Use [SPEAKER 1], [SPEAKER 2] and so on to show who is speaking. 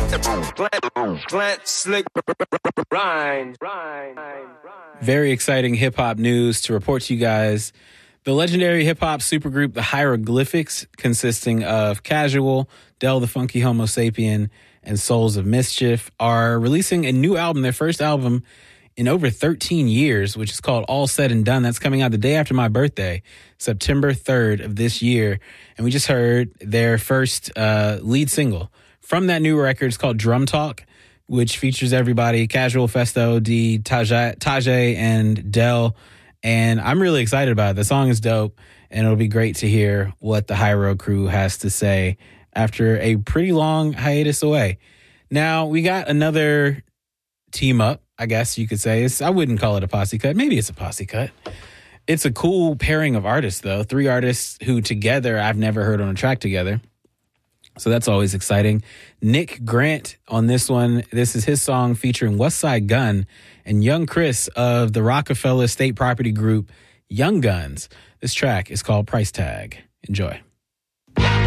[SPEAKER 1] Very exciting hip-hop news to report to you guys. The legendary hip-hop supergroup The Hieroglyphics, consisting of Casual, Del the Funky Homo Sapien, and Souls of Mischief, are releasing a new album, their first album in over 13 years, which is called All Said and Done. That's coming out the day after my birthday, September 3rd of this year. And we just heard their first lead single from that new record. It's called Drum Talk, which features everybody, Casual, Festo, D, Tajay, and Del. And I'm really excited about it. The song is dope, and it'll be great to hear what the Hyro crew has to say after a pretty long hiatus away. Now, we got another team up, I guess you could say. I wouldn't call it a posse cut. Maybe it's a posse cut. It's a cool pairing of artists, though. 3 artists who together I've never heard on a track together. So that's always exciting. Nick Grant on this one. This is his song featuring Westside Gunn and Young Chris of the Rockefeller State Property Group, Young Guns. This track is called Price Tag. Enjoy.